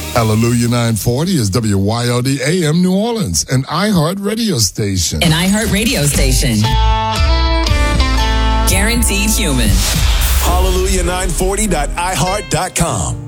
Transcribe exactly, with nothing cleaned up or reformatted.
Hallelujah nine forty is W Y L D A M New Orleans, an iHeart radio station. An iHeart radio station. Guaranteed human. Hallelujah nine forty dot i heart dot com.